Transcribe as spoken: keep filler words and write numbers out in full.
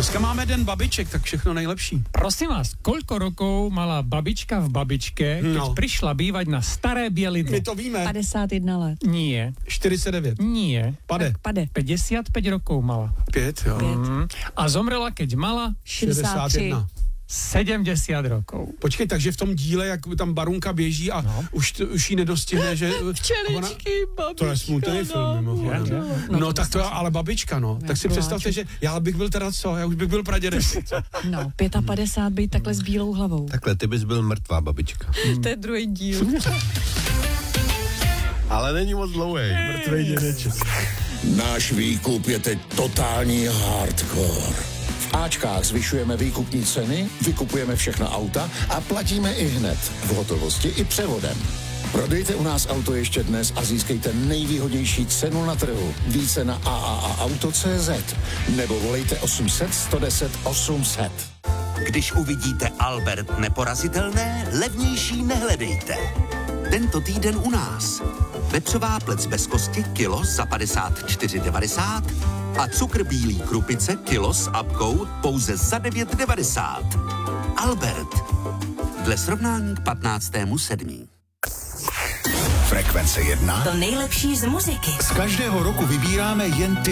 Dneska máme den babiček, tak všechno nejlepší. Prosím vás, koľko rokov mala babička v babičke, keď No. prišla bývať na Staré Bielidlo? My to víme. padesát jedna let. Nie, čtyřicet devět. nie. Pade. Tak pade. päťdesiatpäť rokov mala. Pět, jo. Pět. Mm. A zomrela, keď mala šedesát tři. sedemdesiat rokov. Počkej, takže v tom díle, jak tam Barunka běží a No. už, t- už jí nedostihne, že... Včeličky, babička. To je smutný film, mimochodem. Je, je. No, No, to tak to je myslím. ale babička, no. Tak si Jako představte, láček. že já bych byl teda co, já už bych byl pradědek. No, padesát pět být takhle s bílou hlavou. Takhle, ty bys byl mrtvá babička. To je druhý díl. Ale není moc dlouhý. Mrtvej dědeček. Náš výkup je teď totální hardcore. V Ačkách zvyšujeme výkupní ceny, vykupujeme všechna auta a platíme i hned, v hotovosti i převodem. Prodejte u nás auto ještě dnes a získejte nejvýhodnější cenu na trhu. Více na a a a auto tečka cé zet nebo volejte osm set, sto deset, osm set. Když uvidíte Albert neporazitelné, levnější nehledejte. Tento týden u nás. Vepřová plec bez kosti kilo za padesát čtyři devadesát a cukr bílý krupice kilo s apkou pouze za devět devadesát. Albert. Dle srovnání k patnáctému sedmý Frekvence jedna. To nejlepší z muziky. Z každého roku vybíráme jen ty